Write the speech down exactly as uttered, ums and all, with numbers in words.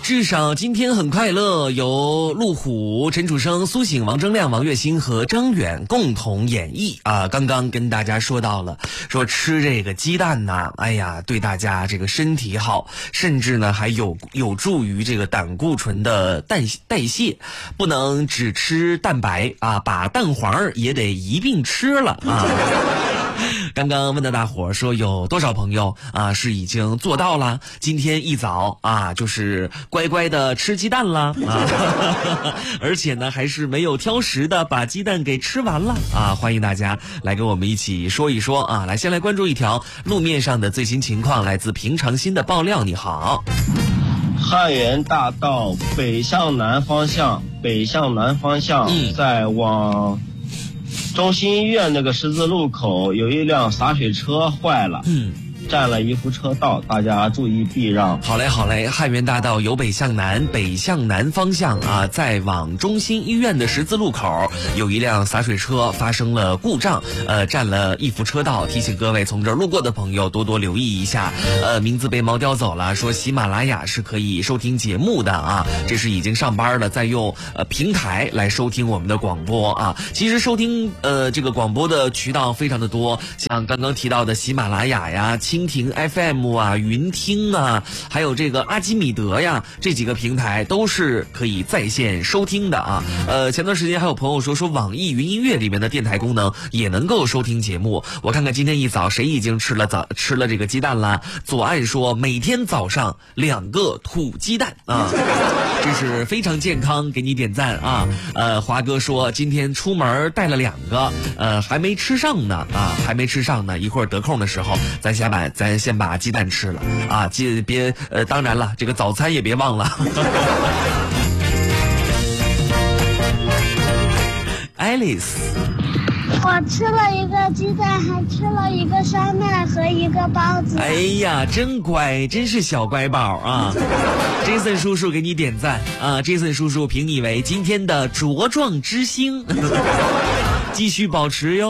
至少今天很快乐，由陆虎、陈楚生、苏醒、王铮亮、王栎鑫和张远共同演绎啊。刚刚跟大家说到了，说吃这个鸡蛋呐，哎呀，对大家这个身体好，甚至呢还有有助于这个胆固醇的代代谢，不能只吃蛋白啊，把蛋黄也得一并吃了啊。刚刚问到大伙说有多少朋友啊是已经做到了，今天一早啊就是乖乖的吃鸡蛋了啊，而且呢还是没有挑食的把鸡蛋给吃完了啊！欢迎大家来跟我们一起说一说啊！来，先来关注一条路面上的最新情况，来自平常心的爆料。你好， 汉源大道北向南方向，北向南方向， 嗯、 在往中心医院那个十字路口有一辆洒水车坏了，嗯，占了一幅车道，大家注意避让。 好嘞，好嘞，汉源大道由北向南，北向南方向啊，在往中心医院的十字路口有一辆洒水车发生了故障，呃，占了一幅车道，提醒各位从这儿路过的朋友多多留意一下。呃，名字被猫叼走了，说喜马拉雅是可以收听节目的啊，这是已经上班了，在用呃平台来收听我们的广播啊。其实收听呃这个广播的渠道非常的多，像刚刚提到的喜马拉雅呀、蜻蜓 F M 啊、云听啊，还有这个阿基米德呀，这几个平台都是可以在线收听的啊。呃，前段时间还有朋友说说网易云音乐里面的电台功能也能够收听节目。我看看今天一早谁已经吃了早吃了这个鸡蛋了。左岸说每天早上两个土鸡蛋啊，这是非常健康，给你点赞啊。呃，华哥说今天出门带了两个，呃，还没吃上呢啊，还没吃上呢，一会儿得空的时候咱先把咱先把鸡蛋吃了啊，记别呃，当然了，这个早餐也别忘了。Alice， 我吃了一个鸡蛋，还吃了一个酸麦和一个包子。 哎呀，真乖，真是小乖宝啊！Jason 叔叔给你点赞啊 ！Jason 叔叔评你为今天的茁壮之星，继续保持哟。